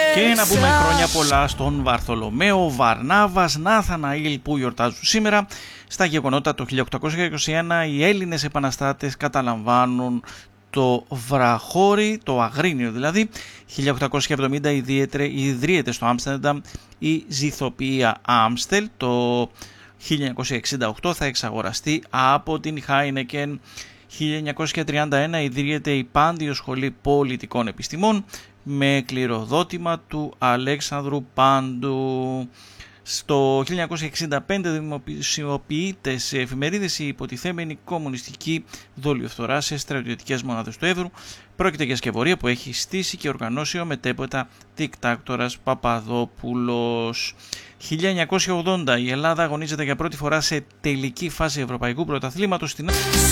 Και να πούμε χρόνια πολλά στον Βαρθολομαίο, Βαρνάβας, Νάθαναήλ που γιορτάζουν σήμερα. Στα γεγονότα το 1821 οι Έλληνες επαναστάτες καταλαμβάνουν το Βραχώρι, το Αγρίνιο δηλαδή. 1870 ιδρύεται στο Άμστερνταμ η Ζυθοποιία Άμστελ. Το 1968 θα εξαγοραστεί από την Heineken. 1931 ιδρύεται η Πάντιο Σχολή Πολιτικών Επιστημών με κληροδότημα του Αλέξανδρου Πάντου. Στο 1965 δημοσιοποιείται σε εφημερίδες η υποτιθέμενη κομμουνιστική δολιοφθορά σε στρατιωτικές μονάδες του Εύρου. Πρόκειται για σκευωρία που έχει στήσει και οργανώσει ο μετέπειτα δικτάκτορας Παπαδόπουλος. 1980 η Ελλάδα αγωνίζεται για πρώτη φορά σε τελική φάση Ευρωπαϊκού Πρωταθλήματος στην